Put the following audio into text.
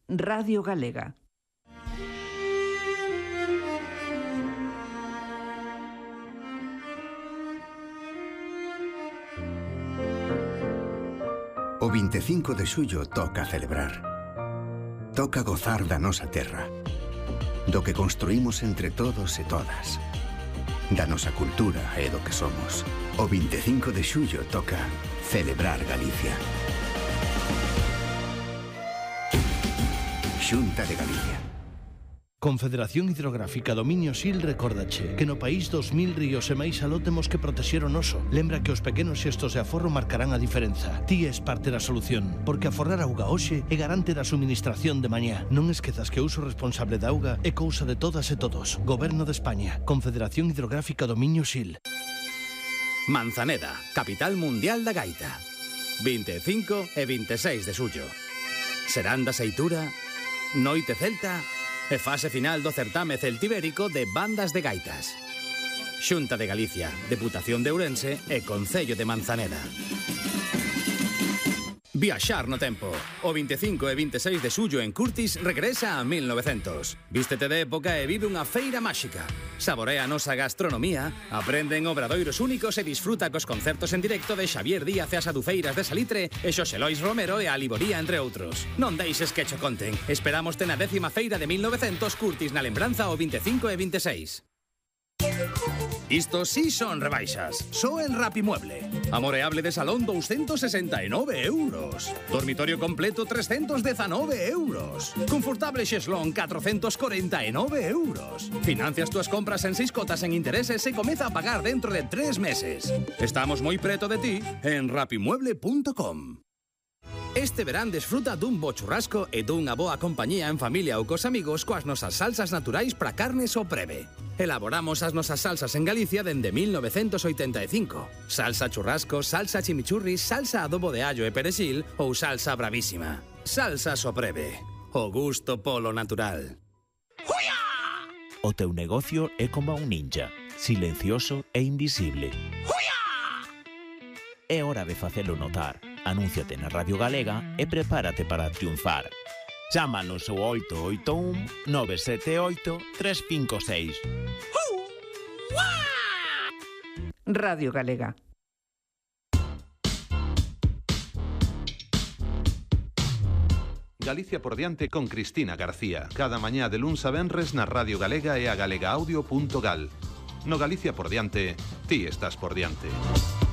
Radio Galega. O 25 de xullo toca celebrar. Toca gozar da nosa terra, do que construímos entre todos e todas, da nosa cultura e do que somos. O 25 de xullo toca celebrar Galicia. Xunta de Galicia. Confederación Hidrográfica Dominio Sil recórdache que no país 2000 ríos e máis aló temos que protexer o noso. Lembra que os pequenos xestos de aforro marcarán a diferenza. Ti és parte da solución, porque aforrar auga hoxe é garante da suministración de mañá. Non esquezas que o uso responsable da auga é cousa de todas e todos. Goberno de España, Confederación Hidrográfica Dominio Sil. Manzaneda, capital mundial da gaita. 25 e 26 de xullo. Serán da Seitura, Noite Celta e fase final do certame celtibérico de bandas de gaitas. Xunta de Galicia, Deputación de Ourense e Concello de Manzaneda. Viaxar no tempo. O 25 e 26 de xullo en Curtis regresa a 1900. Vístete de época e vive unha feira máxica. Saborea a nosa gastronomía, aprende en obradoiros únicos e disfruta cos concertos en directo de Xavier Díaz e as adufeiras de Salitre e Xosé Lois Romero e a Liboría, entre outros. Non deixes que cho conten. Esperámoste na 10ª feira de 1900 Curtis na lembranza o 25 e 26. Isto sí son rebaixas. Só en Rapimueble. Amoreable de salón 269 euros. Dormitorio completo 319 euros. Confortable xeslón 449 euros. Financias túas compras en 6 cotas en intereses e comeza a pagar dentro de 3 meses. Estamos moi preto de ti en rapimueble.com. Este verán desfruta dun bo churrasco e dunha boa compañía en familia ou cos amigos coas nosas salsas naturais para carnes ou preve. Elaboramos as nosas salsas en Galicia dende 1985. Salsa churrasco, salsa chimichurri, salsa adobo de allo e perexil ou salsa bravísima. Salsa sopreve. O gusto polo natural. ¡Juia! O teu negocio é como un ninja, silencioso e invisible. ¡Juia! É hora de facelo notar. Anúnciate na Radio Galega e prepárate para triunfar. Chámanos ao 881 978 356. Radio Galega. Galicia por diante con Cristina García. Cada mañá de luns a venres na Radio Galega e a galegaaudio.gal. No Galicia por diante, ti estás por diante.